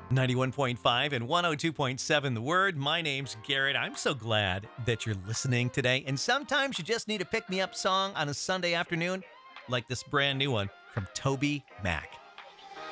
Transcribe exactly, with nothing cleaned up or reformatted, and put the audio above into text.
ninety-one point five and one oh two point seven The Word. My name's Garrett. I'm so glad that you're listening today. And sometimes you just need a pick-me-up song on a Sunday afternoon, like this brand new one from Toby Mac.